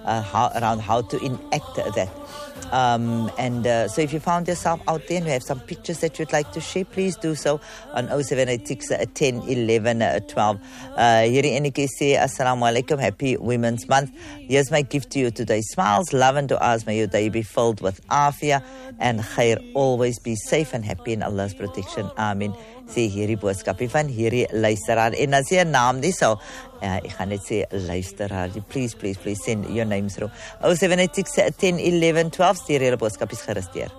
around how to enact that. So if you found yourself out there and you have some pictures that you'd like to share, please do so on 0786 10 11 12. Hierdie enetjie sê, Assalamu alaikum, happy Women's Month. Here's my gift to you today. Smiles, love and du'as. May your day be filled with afia and khair. Always be safe and happy in Allah's protection. Amen. Sê hierdie boodskapie van hierdie luisteraar. En as jy 'n naam nie so, ek gaan net sê luisteraar. Please send your names through. 0786 10 11 12. Stuur julle boodskapies gerus deur.